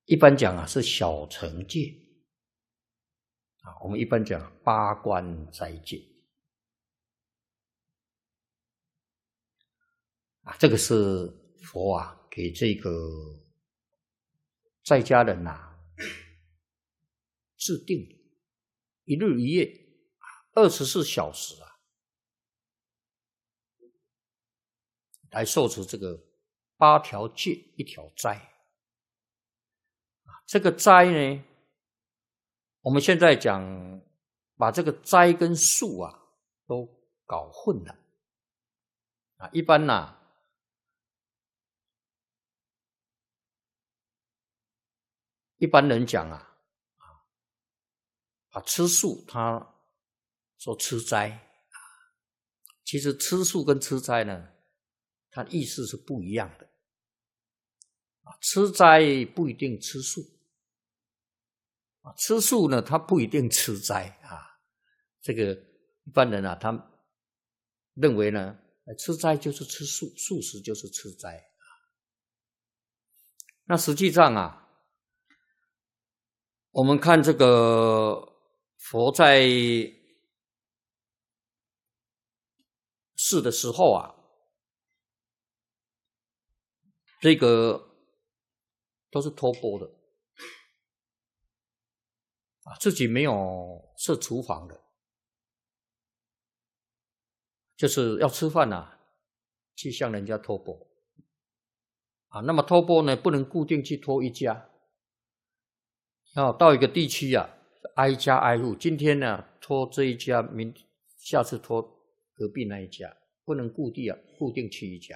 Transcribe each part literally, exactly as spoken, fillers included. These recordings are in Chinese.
一般讲啊是小乘戒啊，我们一般讲八关斋戒啊，这个是佛啊给这个在家人啊制定的，一日一夜二十四小时啊，来受持这个八条戒一条斋。这个斋呢，我们现在讲把这个斋跟素啊都搞混了啊。一般呐、啊，一般人讲啊，啊吃素他说吃斋，其实吃素跟吃斋呢，它意思是不一样的啊。吃斋不一定吃素。啊，吃素呢，他不一定吃斋啊。这个一般人啊，他认为呢，吃斋就是吃素，素食就是吃斋啊。那实际上啊，我们看这个佛在世的时候啊，这个都是托钵的。啊，自己没有设厨房的，就是要吃饭啊，去向人家托钵啊。那么托钵呢，不能固定去托一家，要到一个地区啊，挨家挨户。今天呢，托这一家，明下次托隔壁那一家，不能固定啊，固定去一家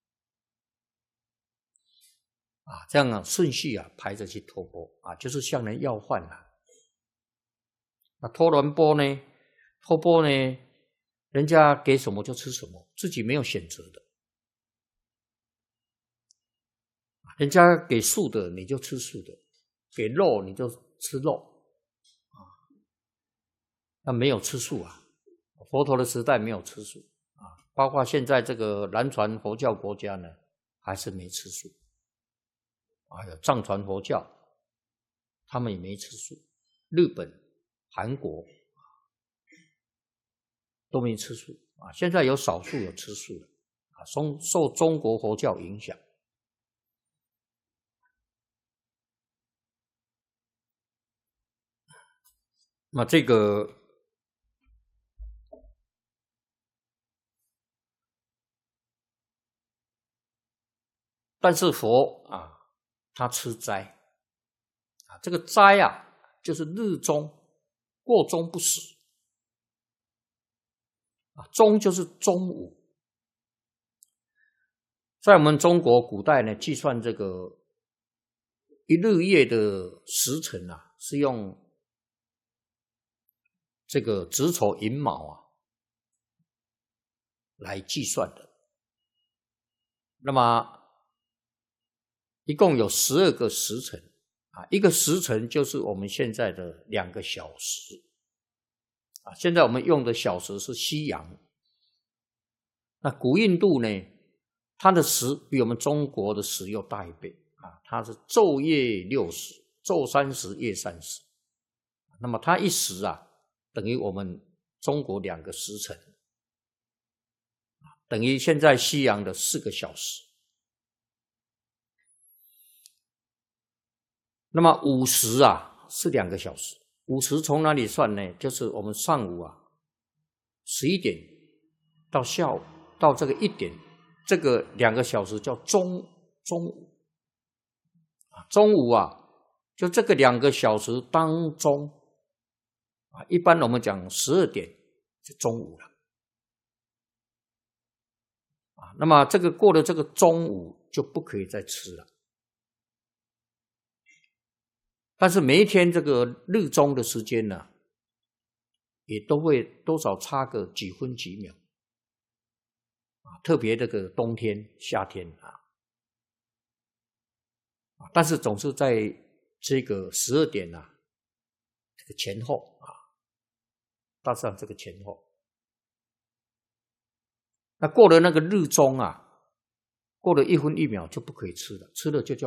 啊。这样啊，顺序啊排着去托钵啊，就是向人要饭啊。那托完钵呢？托钵呢？人家给什么就吃什么，自己没有选择的。人家给素的，你就吃素的；给肉，你就吃肉。啊，那没有吃素啊！佛陀的时代没有吃素啊，包括现在这个南传佛教国家呢，还是没吃素。还有藏传佛教，他们也没吃素。日本。韩国都没吃素啊，现在有少数有吃素的啊，受受中国佛教影响。那这个但是佛啊，他吃斋啊，这个斋啊，就是日中。过中不食啊，中就是中午。在我们中国古代呢，计算这个一日夜的时辰啊，是用这个子丑寅卯啊来计算的。那么一共有十二个时辰啊，一个时辰就是我们现在的两个小时啊。现在我们用的小时是西洋，那古印度呢，它的时比我们中国的时又大一倍啊，它是昼夜六时，昼三十，夜三十。那么它一时啊，等于我们中国两个时辰，等于现在西洋的四个小时。那么午时啊是两个小时，午时从哪里算呢？就是我们上午啊十一点到下午到这个一点，这个两个小时叫中中午啊，中午啊就这个两个小时当中啊，一般我们讲十二点就中午了啊。那么这个过了这个中午就不可以再吃了。但是每一天这个日中的时间呢，也都会多少差个几分几秒啊，特别这个冬天、夏天啊，但是总是在这个十二点啊，这个前后啊，大致上这个前后。那过了那个日中啊，过了一分一秒就不可以吃了，吃了就叫